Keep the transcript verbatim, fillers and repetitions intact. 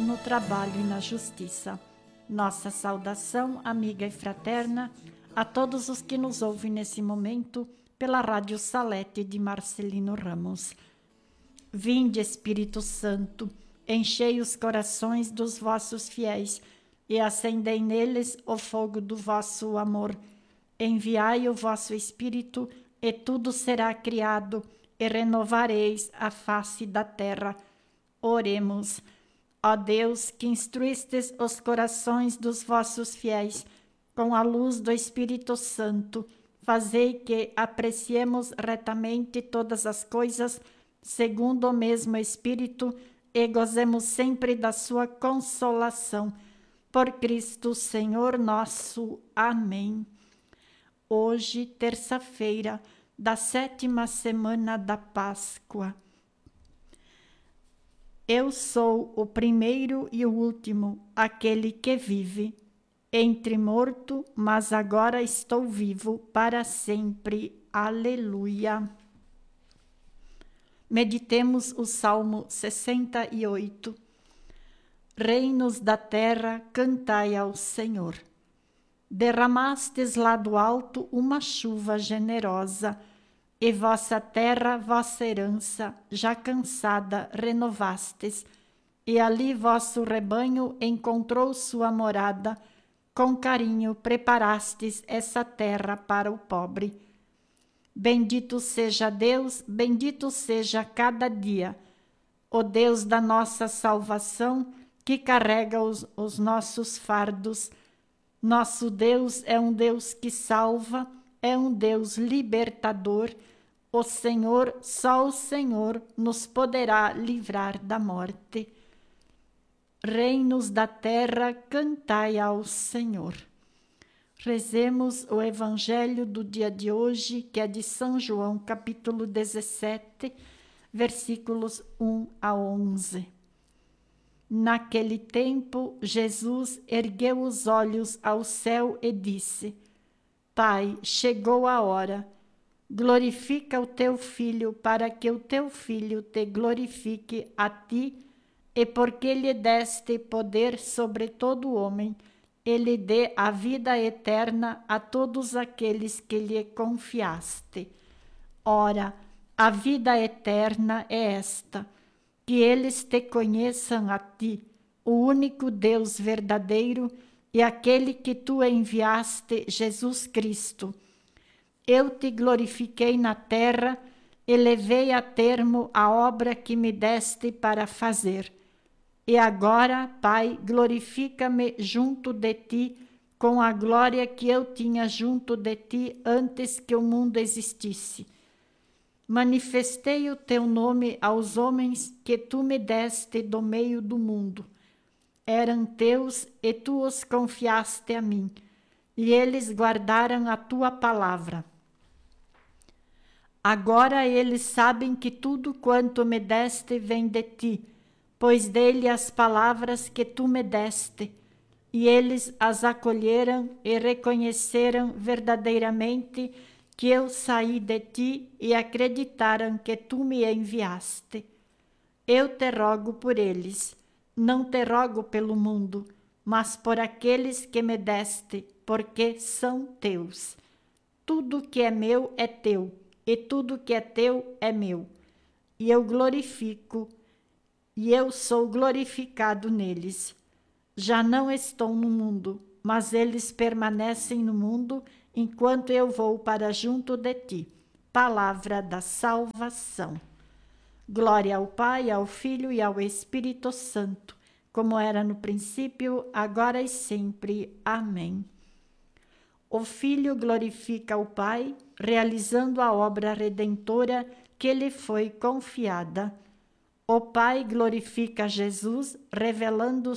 no trabalho e na justiça. Nossa saudação amiga e fraterna a todos os que nos ouvem nesse momento pela Rádio Salete de Marcelino Ramos. Vinde, Espírito Santo, enchei os corações dos vossos fiéis e acendei neles o fogo do vosso amor. Enviai o vosso Espírito e tudo será criado e renovareis a face da terra. Oremos. Ó Deus, que instruístes os corações dos vossos fiéis com a luz do Espírito Santo, fazei que apreciemos retamente todas as coisas segundo o mesmo Espírito e gozemos sempre da sua consolação. Por Cristo Senhor nosso. Amém. Hoje, terça-feira, da sétima semana da Páscoa. Eu sou o primeiro e o último, aquele que vive. Entre morto, mas agora estou vivo para sempre. Aleluia. Meditemos o Salmo sessenta e oito. Reinos da terra, cantai ao Senhor. Derramastes lá do alto uma chuva generosa, e vossa terra, vossa herança, já cansada, renovastes, e ali vosso rebanho encontrou sua morada, com carinho preparastes essa terra para o pobre. Bendito seja Deus, bendito seja cada dia, o Deus da nossa salvação, que carrega os, os nossos fardos. Nosso Deus é um Deus que salva, é um Deus libertador. O Senhor, só o Senhor, nos poderá livrar da morte. Reinos da terra, cantai ao Senhor. Rezemos o Evangelho do dia de hoje, que é de São João, capítulo dezessete, versículos um a onze. Naquele tempo, Jesus ergueu os olhos ao céu e disse: Pai, chegou a hora. Glorifica o teu Filho, para que o teu Filho te glorifique a ti, e porque lhe deste poder sobre todo homem, ele dê a vida eterna a todos aqueles que lhe confiaste. Ora, a vida eterna é esta: que eles te conheçam a ti, o único Deus verdadeiro, e aquele que tu enviaste, Jesus Cristo. Eu te glorifiquei na terra e levei a termo a obra que me deste para fazer. E agora, Pai, glorifica-me junto de ti com a glória que eu tinha junto de ti antes que o mundo existisse. Manifestei o teu nome aos homens que tu me deste do meio do mundo. Eram teus e tu os confiaste a mim, e eles guardaram a tua palavra. Agora eles sabem que tudo quanto me deste vem de ti, pois dei-lhe as palavras que tu me deste, e eles as acolheram e reconheceram verdadeiramente que eu saí de ti e acreditaram que tu me enviaste. Eu te rogo por eles, não te rogo pelo mundo, mas por aqueles que me deste, porque são teus. Tudo que é meu é teu, e tudo que é teu é meu. E eu glorifico, e eu sou glorificado neles. Já não estou no mundo, mas eles permanecem no mundo, enquanto eu vou para junto de ti. Palavra da salvação. Glória ao Pai, ao Filho e ao Espírito Santo, como era no princípio, agora e sempre. Amém. O Filho glorifica o Pai, realizando a obra redentora que lhe foi confiada. O Pai glorifica Jesus, revelando